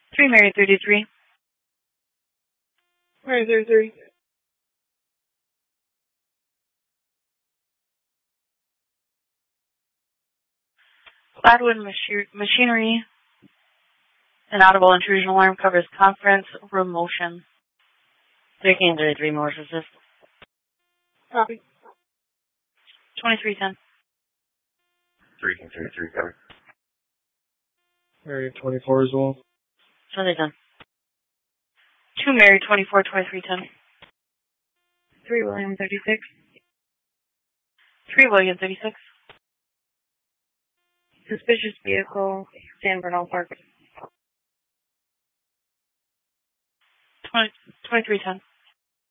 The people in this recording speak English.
3 Mary 33. Mary 33. Gladwin Machinery. Inaudible intrusion alarm covers conference room motion. 1333 Morse assist. Copy. 2310. 1333 cover. Mary 24 as well. 2010. 2 Mary 24 2310. 3 William 36. 3 William 36. Suspicious vehicle, San Bernal Park. 2310.